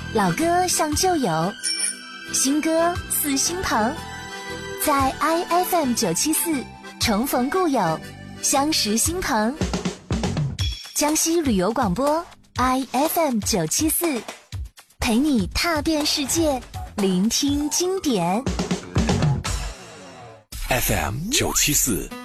老歌像旧友，新歌似新朋，在 IFM974 重逢故友，相识新朋。江西旅游广播 IFM974，陪你踏遍世界，聆听经典。 FM974